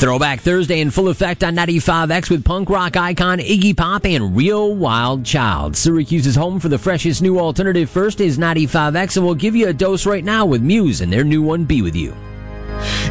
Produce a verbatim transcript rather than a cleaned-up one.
Throwback Thursday in full effect on ninety-five X with punk rock icon Iggy Pop and Real Wild Child. Syracuse's home for the freshest new alternative first is ninety-five X, and we'll give you a dose right now with Muse and their new one, Be With You.